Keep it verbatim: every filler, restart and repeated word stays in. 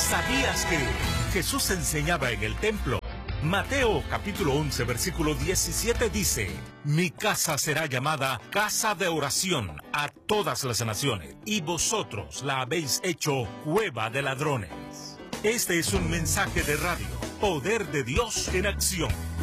¿Sabías que Jesús enseñaba en el templo? Mateo capítulo once versículo diecisiete dice: Mi casa será llamada casa de oración a todas las naciones, y vosotros la habéis hecho cueva de ladrones. Este es un mensaje de radio, Poder de Dios en acción.